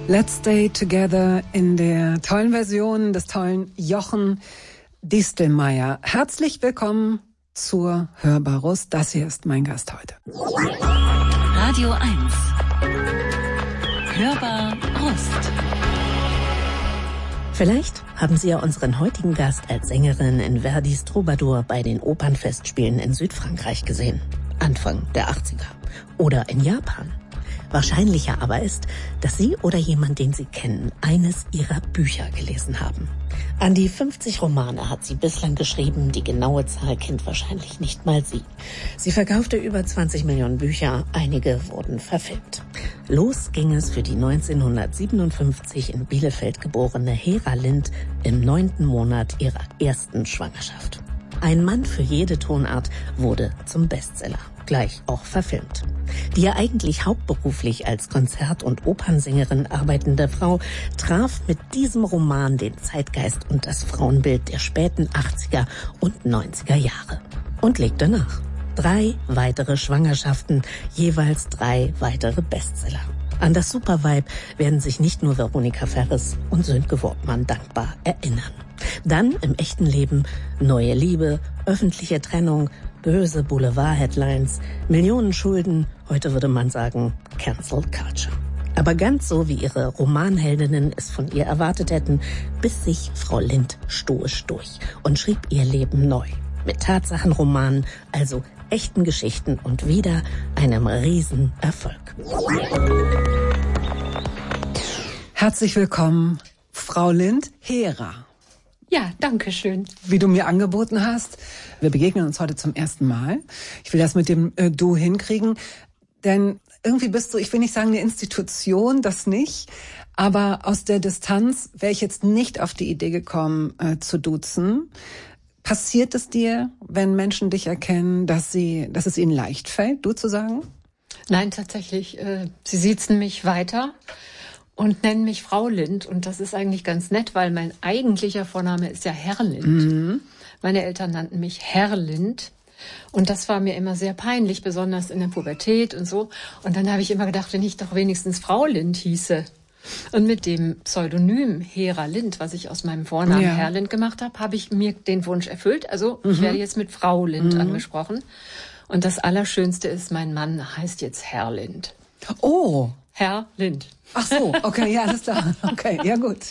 Let's Stay Together in der tollen Version des tollen Jochen Distelmeier. Herzlich willkommen zur Hörbarus. Das hier ist mein Gast heute. Radio 1. Hörbar Rust. Vielleicht haben Sie ja unseren heutigen Gast als Sängerin in Verdis Troubadour bei den Opernfestspielen in Südfrankreich gesehen. Anfang der 80er. Oder in Japan. Wahrscheinlicher aber ist, dass Sie oder jemand, den Sie kennen, eines ihrer Bücher gelesen haben. An die 50 Romane hat sie bislang geschrieben, die genaue Zahl kennt wahrscheinlich nicht mal sie. Sie verkaufte über 20 Millionen Bücher, einige wurden verfilmt. Los ging es für die 1957 in Bielefeld geborene Hera Lind im 9. Monat ihrer ersten Schwangerschaft. Ein Mann für jede Tonart wurde zum Bestseller, gleich auch verfilmt. Die ja eigentlich hauptberuflich als Konzert- und Opernsängerin arbeitende Frau traf mit diesem Roman den Zeitgeist und das Frauenbild der späten 80er und 90er Jahre. Und legte nach. 3 weitere Schwangerschaften, jeweils 3 weitere Bestseller. An das Supervibe werden sich nicht nur Veronika Ferres und Sönke Wortmann dankbar erinnern. Dann im echten Leben neue Liebe, öffentliche Trennung, böse Boulevard-Headlines, Millionen Schulden, heute würde man sagen Cancel Culture. Aber ganz so, wie ihre Romanheldinnen es von ihr erwartet hätten, biss sich Frau Lind stoisch durch und schrieb ihr Leben neu. Mit Tatsachenromanen, also echten Geschichten und wieder einem Riesenerfolg. Herzlich willkommen, Frau Lind, Hera. Ja, danke schön. Wie du mir angeboten hast. Wir begegnen uns heute zum ersten Mal. Ich will das mit dem Du hinkriegen, denn irgendwie bist du, ich will nicht sagen eine Institution, das nicht, aber aus der Distanz wäre ich jetzt nicht auf die Idee gekommen, zu duzen. Passiert es dir, wenn Menschen dich erkennen, dass es ihnen leicht fällt, du zu sagen? Nein, tatsächlich. Sie siezen mich weiter und nennen mich Frau Lind. Und das ist eigentlich ganz nett, weil mein eigentlicher Vorname ist ja Herr Lind. Mhm. Meine Eltern nannten mich Herr Lind. Und das war mir immer sehr peinlich, besonders in der Pubertät und so. Und dann habe ich immer gedacht, wenn ich doch wenigstens Frau Lind hieße. Und mit dem Pseudonym Hera Lind, was ich aus meinem Vornamen Herr Lind gemacht habe, habe ich mir den Wunsch erfüllt. Also ich werde jetzt mit Frau Lind angesprochen. Und das Allerschönste ist, mein Mann heißt jetzt Herr Lind. Oh. Herr Lind. Ach so, okay, ja, alles klar. Okay, ja gut.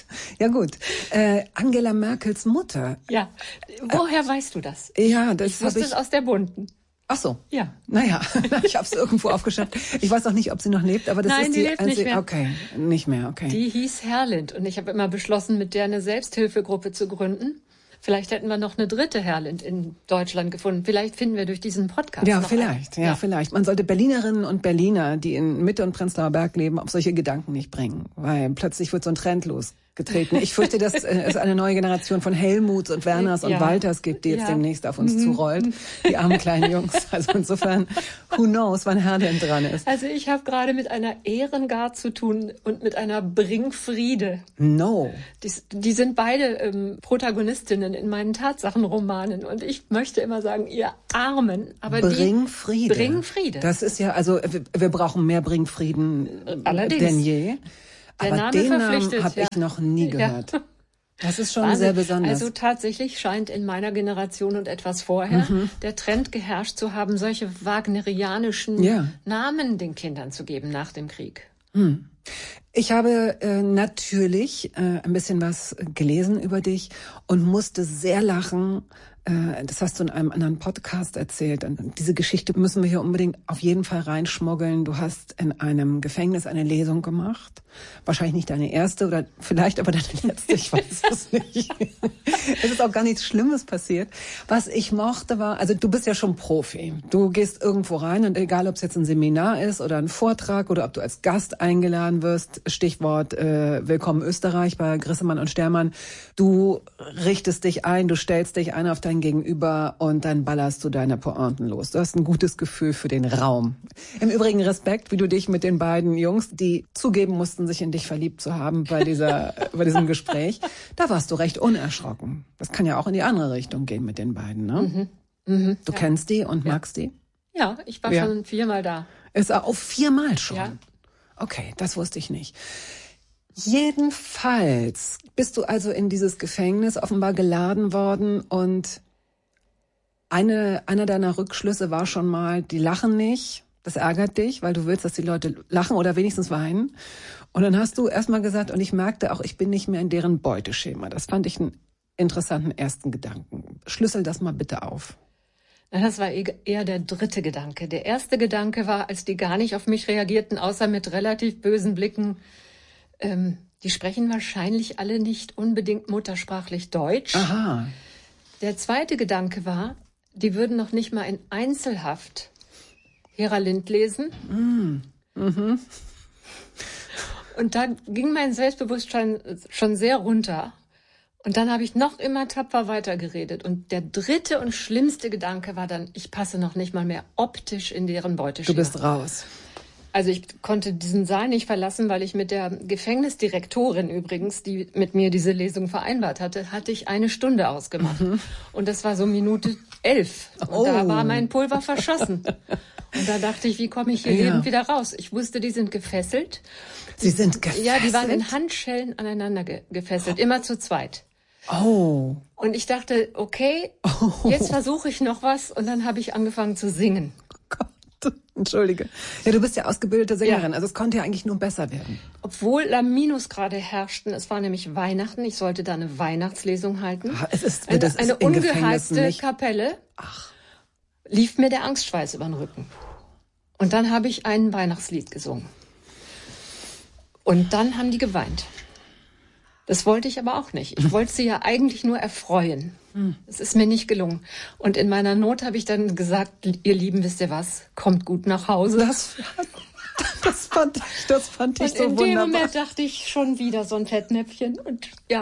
Angela Merkels Mutter. Ja, woher weißt du das? Ja, das ich wusste es aus der Bunten. Ach so. Ja. Naja, ich habe es irgendwo aufgeschnappt. Ich weiß auch nicht, ob sie noch lebt, aber das Nein, ist die lebt nicht mehr. Okay, nicht mehr, okay. Die hieß Herr Lind und ich habe immer beschlossen, mit der eine Selbsthilfegruppe zu gründen. Vielleicht hätten wir noch eine dritte Herr Lind in Deutschland gefunden. Vielleicht finden wir durch diesen Podcast ja, noch vielleicht, einen. Vielleicht. Man sollte Berlinerinnen und Berliner, die in Mitte und Prenzlauer Berg leben, auf solche Gedanken nicht bringen, weil plötzlich wird so ein Trend losgetreten. Ich fürchte, dass es eine neue Generation von Helmuts und Werners und Walters gibt, die jetzt demnächst auf uns zurollt. Die armen kleinen Jungs. Also insofern, who knows, wann Herr Lind dran ist. Also ich habe gerade mit einer Ehrengard zu tun und mit einer Bringfriede. No. Die sind beide Protagonistinnen in meinen Tatsachenromanen. Und ich möchte immer sagen, ihr Armen. Aber Bringfriede. Bringfriede. Das ist ja, also wir brauchen mehr Bringfrieden denn je. Aber den Namen habe ich noch nie gehört. Ja. Das ist schon sehr besonders. Also tatsächlich scheint in meiner Generation und etwas vorher der Trend geherrscht zu haben, solche wagnerianischen Namen den Kindern zu geben nach dem Krieg. Ich habe natürlich ein bisschen was gelesen über dich und musste sehr lachen. Das hast du in einem anderen Podcast erzählt. Und diese Geschichte müssen wir hier unbedingt auf jeden Fall reinschmuggeln. Du hast in einem Gefängnis eine Lesung gemacht. Wahrscheinlich nicht deine erste oder vielleicht aber deine letzte, ich weiß es nicht. Es ist auch gar nichts Schlimmes passiert. Was ich mochte war, also du bist ja schon Profi. Du gehst irgendwo rein und egal, ob es jetzt ein Seminar ist oder ein Vortrag oder ob du als Gast eingeladen wirst, Stichwort Willkommen Österreich bei Grissemann und Stermann, du richtest dich ein, du stellst dich ein auf dein Gegenüber und dann ballerst du deine Pointen los. Du hast ein gutes Gefühl für den Raum. Im Übrigen Respekt, wie du dich mit den beiden Jungs, die zugeben mussten, sich in dich verliebt zu haben bei diesem Gespräch, da warst du recht unerschrocken. Das kann ja auch in die andere Richtung gehen mit den beiden, ne? Du kennst die und magst die? Ja, ich war schon 4-mal da. Ist auch 4-mal schon? Ja. Okay, das wusste ich nicht. Jedenfalls bist du also in dieses Gefängnis offenbar geladen worden und einer deiner Rückschlüsse war schon mal, die lachen nicht. Das ärgert dich, weil du willst, dass die Leute lachen oder wenigstens weinen. Und dann hast du erstmal gesagt, und ich merkte auch, ich bin nicht mehr in deren Beuteschema. Das fand ich einen interessanten ersten Gedanken. Schlüssel das mal bitte auf. Das war eher der dritte Gedanke. Der erste Gedanke war, als die gar nicht auf mich reagierten, außer mit relativ bösen Blicken, die sprechen wahrscheinlich alle nicht unbedingt muttersprachlich Deutsch. Aha. Der zweite Gedanke war, die würden noch nicht mal in Einzelhaft Hera Lind lesen. Mhm. Und da ging mein Selbstbewusstsein schon sehr runter. Und dann habe ich noch immer tapfer weitergeredet. Und der dritte und schlimmste Gedanke war dann, ich passe noch nicht mal mehr optisch in deren Beuteschema. Du bist raus. Also ich konnte diesen Saal nicht verlassen, weil ich mit der Gefängnisdirektorin übrigens, die mit mir diese Lesung vereinbart hatte ich 1 Stunde ausgemacht. Und das war so Minute 11. Und da war mein Pulver verschossen. Und da dachte ich, wie komme ich hier lebend wieder raus? Ich wusste, die sind gefesselt. Sie sind gefesselt? Ja, die waren in Handschellen aneinander gefesselt, immer zu zweit. Oh. Und ich dachte, okay, jetzt versuche ich noch was. Und dann habe ich angefangen zu singen. Gott, entschuldige. Ja, du bist ja ausgebildete Sängerin, also es konnte ja eigentlich nur besser werden. Obwohl da Minusgrade herrschten, es war nämlich Weihnachten, ich sollte da eine Weihnachtslesung halten. Es ist eine ungeheizte Kapelle. Ach. Lief mir der Angstschweiß über den Rücken. Und dann habe ich ein Weihnachtslied gesungen. Und dann haben die geweint. Das wollte ich aber auch nicht. Ich wollte sie ja eigentlich nur erfreuen. Es ist mir nicht gelungen. Und in meiner Not habe ich dann gesagt, ihr Lieben, wisst ihr was? Kommt gut nach Hause. Das fand ich so wunderbar. Und in dem Moment dachte ich schon wieder so ein Fettnäpfchen. Und ja.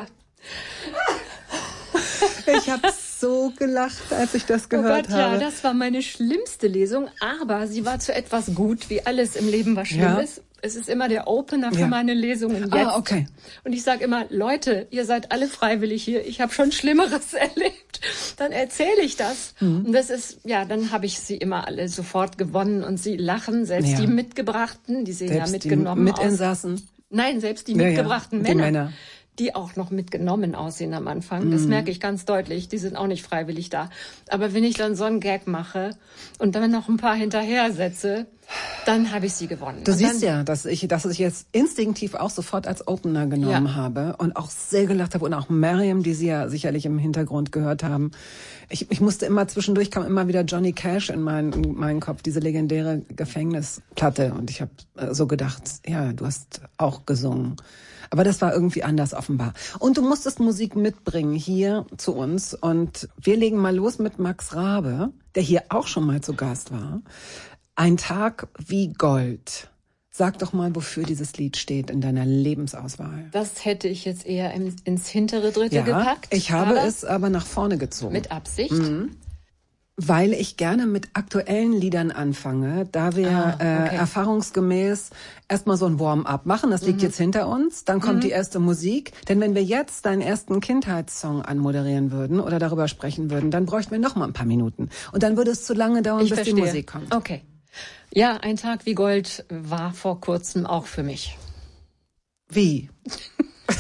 Ich habe so gelacht, als ich das gehört habe. Ja, das war meine schlimmste Lesung. Aber sie war zu etwas gut, wie alles im Leben, was schlimm ist. Es ist immer der Opener für meine Lesungen jetzt. Ah, okay. Und ich sage immer, Leute, ihr seid alle freiwillig hier. Ich habe schon Schlimmeres erlebt. Dann erzähle ich das. Und das ist, dann habe ich sie immer alle sofort gewonnen. Und sie lachen, selbst die Mitgebrachten, die sehen selbst ja mitgenommen die Mitinsassen. Nein, selbst die mitgebrachten die Männer. Die auch noch mitgenommen aussehen am Anfang. Das merke ich ganz deutlich. Die sind auch nicht freiwillig da. Aber wenn ich dann so einen Gag mache und dann noch ein paar hinterher setze, dann habe ich sie gewonnen. Du siehst ja, dass ich jetzt instinktiv auch sofort als Opener genommen habe und auch sehr gelacht habe. Und auch Miriam, die Sie ja sicherlich im Hintergrund gehört haben. Ich musste immer zwischendurch, kam immer wieder Johnny Cash in meinen Kopf, diese legendäre Gefängnisplatte. Und ich habe so gedacht, ja, du hast auch gesungen. Aber das war irgendwie anders offenbar. Und du musstest Musik mitbringen hier zu uns. Und wir legen mal los mit Max Rabe, der hier auch schon mal zu Gast war. Ein Tag wie Gold. Sag doch mal, wofür dieses Lied steht in deiner Lebensauswahl. Das hätte ich jetzt eher ins hintere Dritte gepackt. Ich habe es aber nach vorne gezogen. Mit Absicht? Weil ich gerne mit aktuellen Liedern anfange, da wir erfahrungsgemäß erstmal so ein Warm-up machen. Das liegt jetzt hinter uns, dann kommt die erste Musik. Denn wenn wir jetzt deinen ersten Kindheitssong anmoderieren würden oder darüber sprechen würden, dann bräuchten wir noch mal ein paar Minuten. Und dann würde es zu lange dauern, bis die Musik kommt. Okay. Ja, ein Tag wie Gold war vor kurzem auch für mich. Wie?